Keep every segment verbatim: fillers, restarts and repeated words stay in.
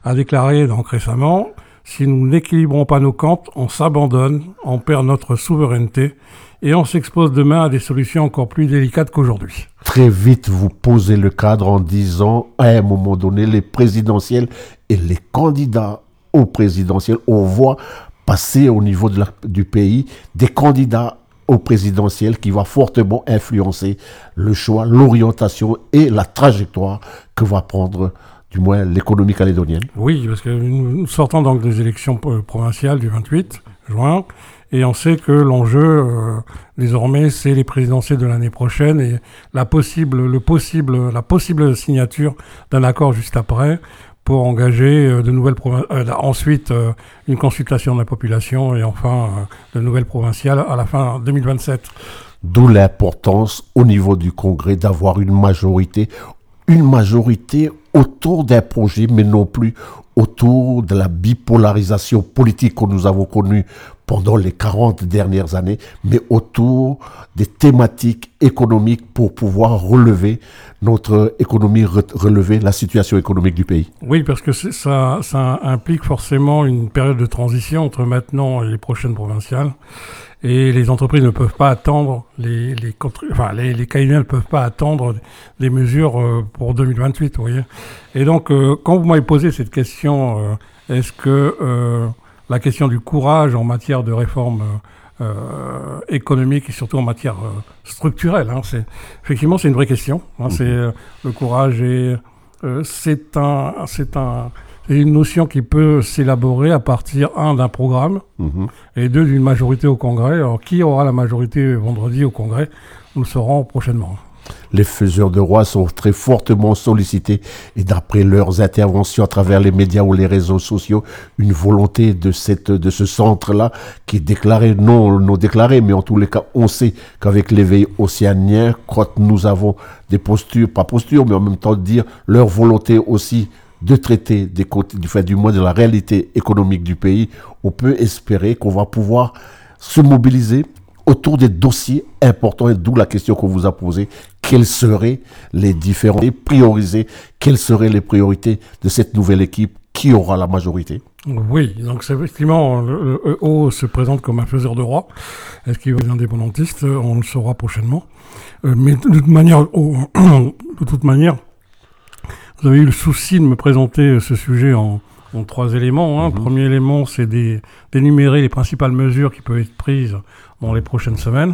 a déclaré donc récemment « Si nous n'équilibrons pas nos comptes, on s'abandonne, on perd notre souveraineté et on s'expose demain à des solutions encore plus délicates qu'aujourd'hui. » Très vite, vous posez le cadre en disant, à un moment donné, les présidentielles et les candidats aux présidentielles, on voit passer au niveau de la, du pays des candidats aux présidentielles qui va fortement influencer le choix, l'orientation et la trajectoire que va prendre du moins l'économie calédonienne. Oui, parce que nous sortons donc des élections provinciales du vingt-huit juin, et on sait que l'enjeu, euh, désormais, c'est les présidentielles de l'année prochaine et la possible, le possible, la possible signature d'un accord juste après pour engager euh, de nouvelles provinces, euh, ensuite euh, une consultation de la population et enfin euh, de nouvelles provinciales à la fin deux mille vingt-sept. D'où l'importance au niveau du Congrès d'avoir une majorité, une majorité autour d'un projet, mais non plus autour de la bipolarisation politique que nous avons connue pendant les quarante dernières années, mais autour des thématiques économiques pour pouvoir relever notre économie, relever la situation économique du pays. Oui, parce que ça, ça implique forcément une période de transition entre maintenant et les prochaines provinciales. Et les entreprises ne peuvent pas attendre, les, les, enfin, les, les Calédoniens ne peuvent pas attendre des mesures euh, pour deux mille vingt-huit, vous voyez. Et donc, euh, quand vous m'avez posé cette question, euh, est-ce que euh, la question du courage en matière de réforme euh, économique et surtout en matière euh, structurelle, hein, c'est, effectivement, c'est une vraie question. Hein, mmh. C'est euh, le courage et euh, c'est un, c'est un, c'est une notion qui peut s'élaborer à partir, un, d'un programme, mmh. et deux, d'une majorité au Congrès. Alors, qui aura la majorité vendredi au Congrès? Nous le saurons prochainement. Les faiseurs de roi sont très fortement sollicités et d'après leurs interventions à travers les médias ou les réseaux sociaux, une volonté de, cette, de ce centre-là qui est déclaré, non, non déclaré, mais en tous les cas, on sait qu'avec l'éveil océanien, quand nous avons des postures, pas postures, mais en même temps dire leur volonté aussi de traiter des côtés, du fait du moins de la réalité économique du pays, on peut espérer qu'on va pouvoir se mobiliser autour des dossiers importants, et d'où la question qu'on vous a posée, quelles seraient les différents, et prioriser, quelles seraient les priorités de cette nouvelle équipe qui aura la majorité? Oui, donc c'est effectivement, le E O se présente comme un faiseur de roi. Est-ce qu'il va être indépendantiste? On le saura prochainement. Euh, mais de toute manière, oh, de toute manière, vous avez eu le souci de me présenter ce sujet en, en trois éléments. Hein. Mmh. Premier élément, c'est des, d'énumérer les principales mesures qui peuvent être prises dans les prochaines semaines.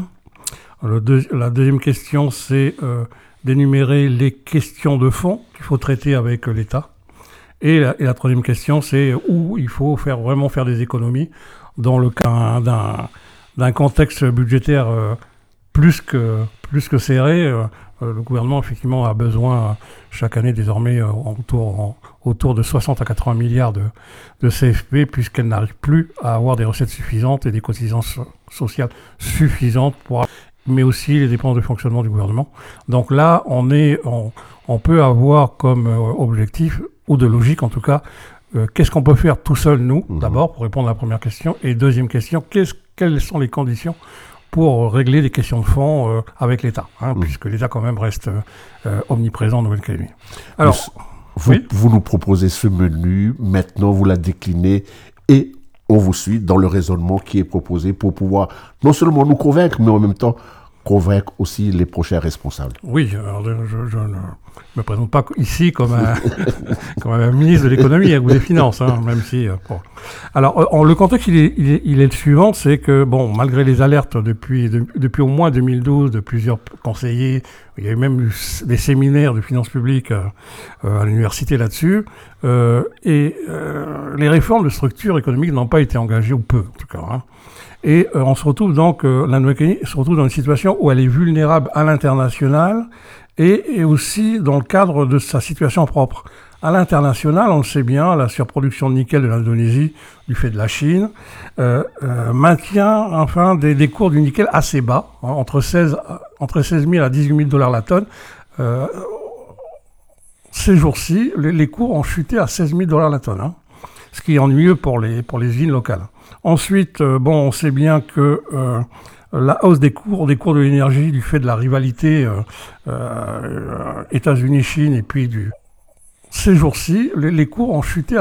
Le deux, la deuxième question, c'est euh, d'énumérer les questions de fond qu'il faut traiter avec l'État. Et la, et la troisième question, c'est où il faut faire, vraiment faire des économies dans le cas d'un, d'un contexte budgétaire euh, plus que, plus que serré. Euh, le gouvernement, effectivement, a besoin chaque année désormais euh, autour, en, autour de soixante à quatre-vingts milliards de, de C F P, puisqu'elle n'arrive plus à avoir des recettes suffisantes et des cotisations sociales suffisantes pour, mais aussi les dépenses de fonctionnement du gouvernement. Donc là, on est, on, on peut avoir comme euh, objectif, ou de logique en tout cas, euh, qu'est-ce qu'on peut faire tout seul, nous, mmh. d'abord, pour répondre à la première question, et deuxième question, qu'est-ce, quelles sont les conditions pour régler les questions de fond euh, avec l'État, hein, mmh. puisque l'État quand même reste euh, omniprésent en Nouvelle-Calédonie. Alors, vous, oui vous nous proposez ce menu, maintenant vous la déclinez, et on vous suit dans le raisonnement qui est proposé pour pouvoir non seulement nous convaincre, mais en même temps convaincre aussi les prochains responsables. Oui, alors je, je ne me présente pas ici comme un, comme un ministre de l'économie ou des finances, hein, même si... Bon. Alors, en, le contexte, il est, il, est, il est le suivant, c'est que, bon, malgré les alertes depuis, de, depuis au moins deux mille douze de plusieurs conseillers, il y a eu même eu des séminaires de finances publiques euh, à l'université là-dessus, euh, et euh, les réformes de structure économique n'ont pas été engagées, ou peu en tout cas, hein. Et euh, on se retrouve donc, euh, la Nouvelle-Calédonie se retrouve dans une situation où elle est vulnérable à l'international et, et aussi dans le cadre de sa situation propre. À l'international, on le sait bien, la surproduction de nickel de l'Indonésie, du fait de la Chine, euh, euh, maintient enfin des, des cours du nickel assez bas, hein, entre seize mille à dix-huit mille dollars la tonne. Euh, ces jours-ci, les, les cours ont chuté à seize mille dollars la tonne, hein, ce qui est ennuyeux pour les, pour les usines locales. Ensuite, euh, bon, on sait bien que euh, la hausse des cours, des cours de l'énergie, du fait de la rivalité euh, euh, États-Unis-Chine et puis du... Ces jours-ci, les, les cours ont chuté à